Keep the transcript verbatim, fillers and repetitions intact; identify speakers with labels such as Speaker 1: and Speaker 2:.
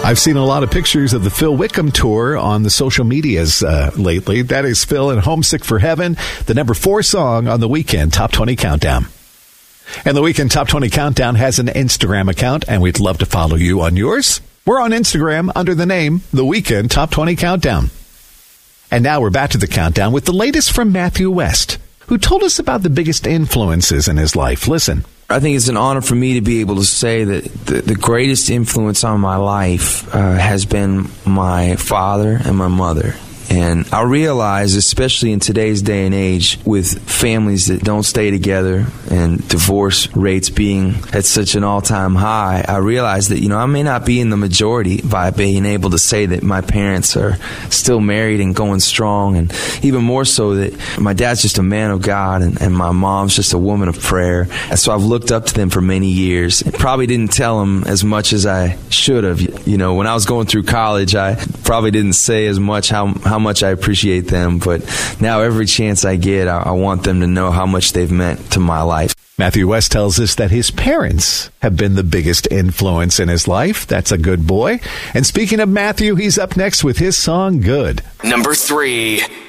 Speaker 1: I've seen a lot of pictures of the Phil Wickham tour on the social medias uh, lately. That is Phil and Homesick for Heaven, the number four song on the Weekend Top twenty Countdown. And the Weekend Top twenty Countdown has an Instagram account, and we'd love to follow you on yours. We're on Instagram under the name The Weekend Top twenty Countdown. And now we're back to the countdown with the latest from Matthew West, who told us about the biggest influences in his life. Listen.
Speaker 2: I think it's an honor for me to be able to say that the, the greatest influence on my life uh, has been my father and my mother. And I realize, especially in today's day and age, with families that don't stay together and divorce rates being at such an all-time high, I realize that, you know, I may not be in the majority by being able to say that my parents are still married and going strong, and even more so that my dad's just a man of God and, and my mom's just a woman of prayer. And so I've looked up to them for many years. Probably didn't tell them as much as I should have. You know, when I was going through college, I probably didn't say as much how, how how much I appreciate them, but now every chance I get, I, I want them to know how much they've meant to my life.
Speaker 1: Matthew West tells us that his parents have been the biggest influence in his life. That's a good boy. And speaking of Matthew, he's up next with his song, Good.
Speaker 3: Number three.